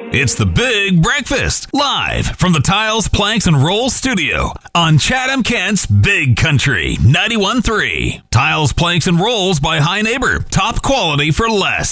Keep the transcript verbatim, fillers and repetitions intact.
It's the Big Breakfast, live from the Tiles, Planks, and Rolls studio on Chatham-Kent's Big Country ninety-one point three. Tiles, Planks, and Rolls by High Neighbor. Top quality for less.